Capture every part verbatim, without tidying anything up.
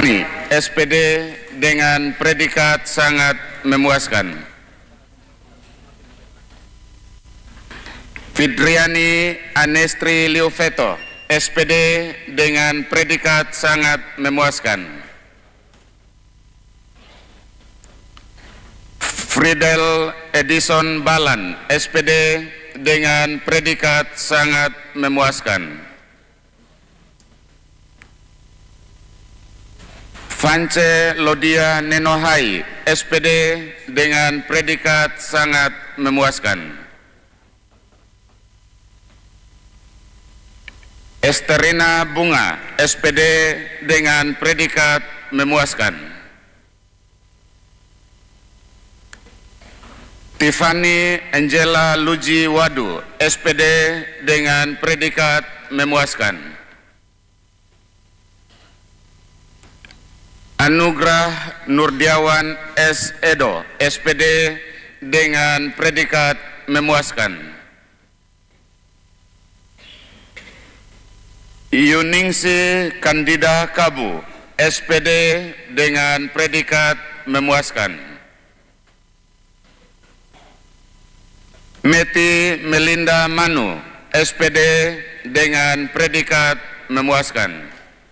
S P D dengan predikat sangat memuaskan. Fidriani Anestri Liufeto, S P D dengan predikat sangat memuaskan. Friedel Edison Balan, S P D dengan predikat sangat memuaskan. Vance Lodia Nenohai, S P D dengan predikat sangat memuaskan. Esterina Bunga, S P D dengan predikat memuaskan. Tiffany Angela Luji Wadu, S P D dengan predikat memuaskan. Anugrah Nurdiawan S. Edo, S P D dengan predikat memuaskan. Yuningsi Kandida Kabu, S P D dengan predikat memuaskan. Meti Melinda Manu, S P D dengan predikat memuaskan.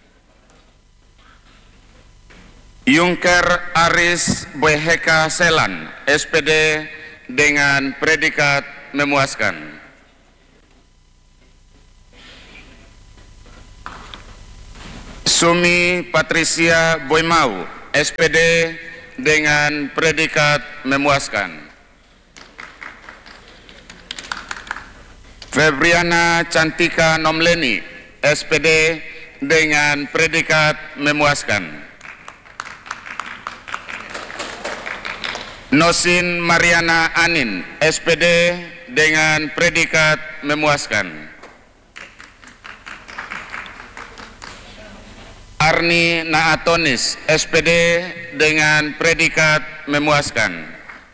Yungker Aris Boyheka Selan, S P D dengan predikat memuaskan. Sumi Patricia Boymau, S P D dengan predikat memuaskan. Febriana Cantika Nomleni, S P D dengan predikat memuaskan. Nosin Mariana Anin, S P D dengan predikat memuaskan. Arni Naatonis, S P D dengan predikat memuaskan.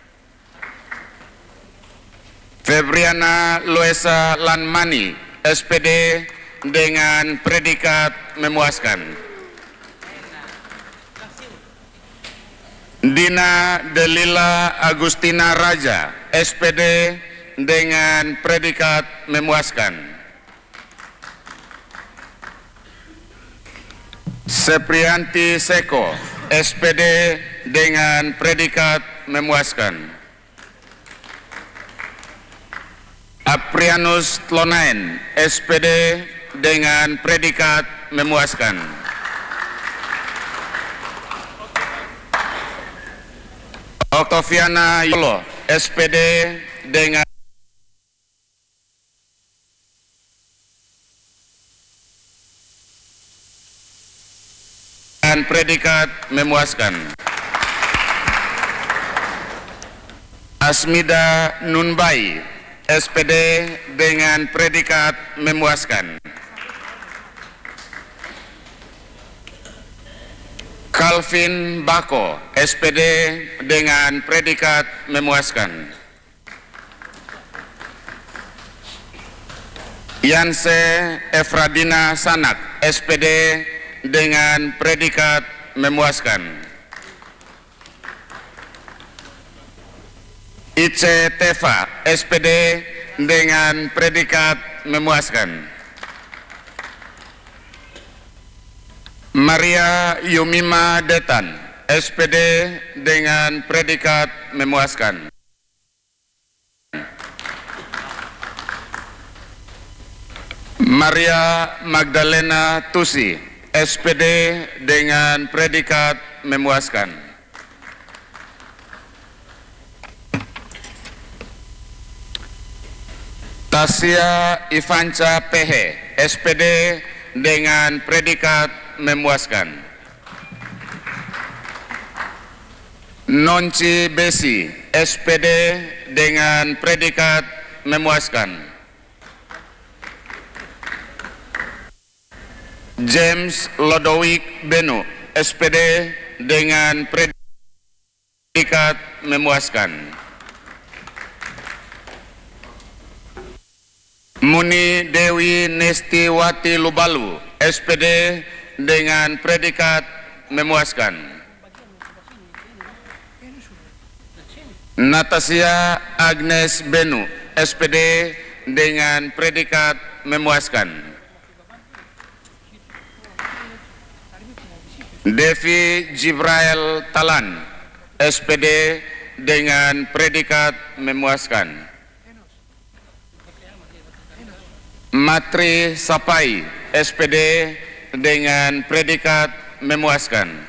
Febriana Loesa Lanmani, S P D dengan predikat memuaskan. Dina Delila Agustina Raja, S P D dengan predikat memuaskan. Seprianti Seko, S P D dengan predikat memuaskan. Aprianus Tlonain, S P D dengan predikat memuaskan. Oktaviana Yolo, S P D dengan predikat memuaskan. Asmida Nunbai, S P D dengan predikat memuaskan. Calvin Bako, S P D dengan predikat memuaskan. Yanse Efradina Sanak, S P D dengan predikat memuaskan. Ice Teva, S P D dengan predikat memuaskan. Maria Yumima Detan, S P D dengan predikat memuaskan. Maria Magdalena Tusi, S P D dengan predikat memuaskan. Tasya Ivanca P H, S P D dengan predikat memuaskan. Nonci Besi, S P D dengan predikat memuaskan. James Lodowick Benu, S P D dengan predikat memuaskan. Muni Dewi Nestiwati Lubalu, S P D dengan predikat memuaskan. Natasia Agnes Benu, S P D dengan predikat memuaskan. Devi Jibrail Talan, S P D dengan predikat memuaskan. Matri Sapai, S P D dengan predikat memuaskan.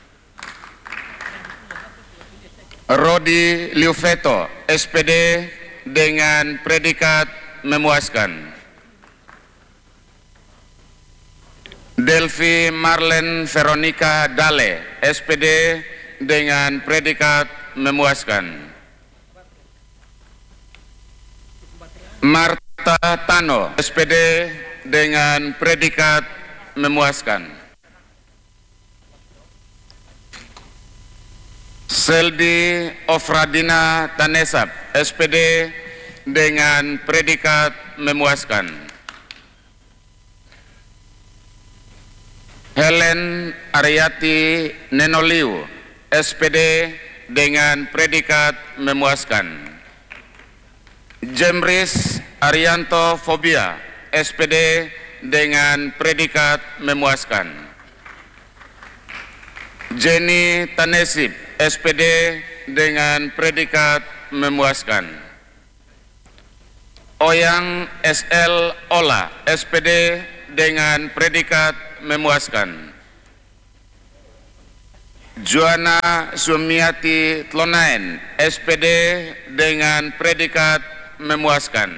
Rodi Liufeto, S P D dengan predikat memuaskan. Delvi Marlen Veronica Dale, S P D dengan predikat memuaskan. Marta Tano, S P D dengan predikat memuaskan. Seldi Ofradina Tanesap, S P D dengan predikat memuaskan. Helen Ariati Nenoliu, S P D dengan predikat memuaskan. Jemris Arianto Fobia, S P D dengan predikat memuaskan. Jenny Tanesip, S P D dengan predikat memuaskan. Oyang S L Ola, S P D dengan predikat memuaskan. Joanna Sumiati Tlonaen, S P D dengan predikat memuaskan.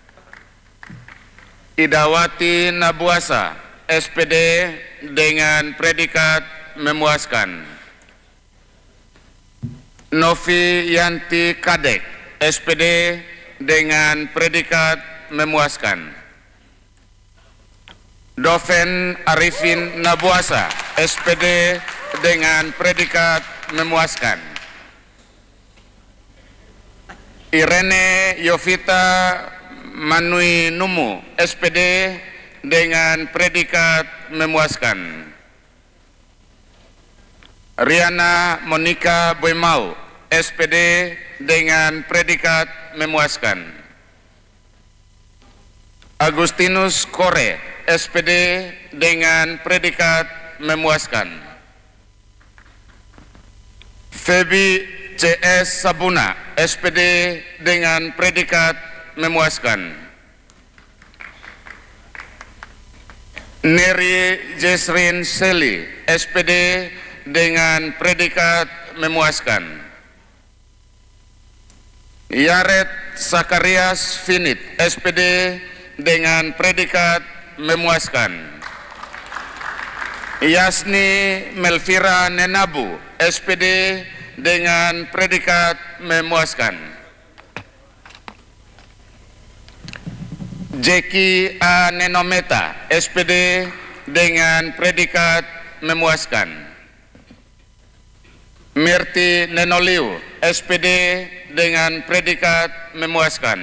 Idawati Nabuasa, S P D dengan predikat memuaskan. Novi Yanti Kadek, S P D dengan predikat memuaskan. Doven Arifin Nabuasa, S P D dengan predikat memuaskan. Irene Yovita Manui Numu, S P D dengan predikat memuaskan. Riana Monica Boymau, S P D dengan predikat memuaskan. Agustinus Kore, S P D dengan predikat memuaskan. Febi C S Sabuna, S P D dengan predikat memuaskan. Neri Jesrin Seli, S P D dengan predikat memuaskan. Yaret Sakarias Finit, S P D dengan predikat memuaskan. Yasni Melvira Nenabu, S P D dengan predikat memuaskan. Jeki A. Nenometa, S P D dengan predikat memuaskan. Mirti Nenoliu, S P D dengan predikat memuaskan.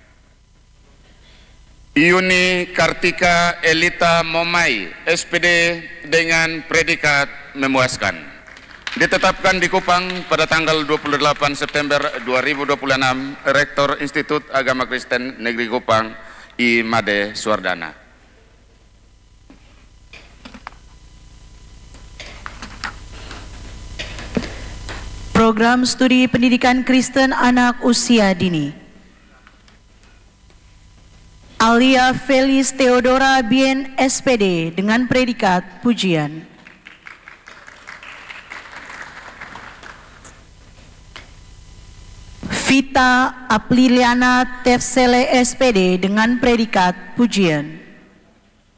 Yuni Kartika Elita Momai, S P D dengan predikat memuaskan. Ditetapkan di Kupang pada tanggal dua puluh delapan September dua ribu dua puluh enam, Rektor Institut Agama Kristen Negeri Kupang, I Made Suardana. Program Studi Pendidikan Kristen Anak Usia Dini. Alia Felis Theodora Bien, S P D dengan predikat pujian. Vita Apriliana Tefsele, S P D dengan predikat pujian.